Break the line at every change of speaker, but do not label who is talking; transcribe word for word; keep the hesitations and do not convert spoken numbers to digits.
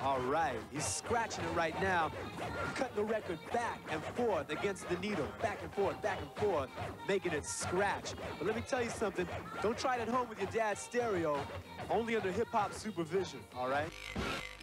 All right, he's scratching it right now, cutting the record back and forth against the needle, back and forth, back and forth, making it scratch. But let me tell you something, don't try it at home with your dad's stereo, only under hip-hop supervision, all right?